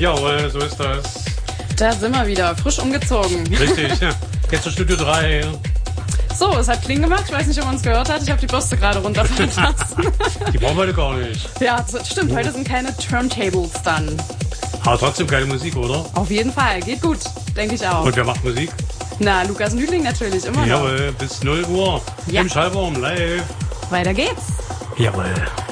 Jawohl, so ist das. Da sind wir wieder, frisch umgezogen. Richtig, ja. Jetzt zu Studio 3. So, es hat Kling gemacht. Ich weiß nicht, ob man es gehört hat. Ich habe die Bürste gerade runterfallen lassen. Die brauchen wir heute gar nicht. Ja, das stimmt. Heute sind keine Turntables dann. Aber trotzdem keine Musik, oder? Auf jeden Fall. Geht gut. Denke ich auch. Und wer macht Musik? Na, Lukas Nüdling natürlich. Immer noch. Jawohl, bis 0 Uhr. Ja. Im Schallbaum live. Weiter geht's. Jawohl.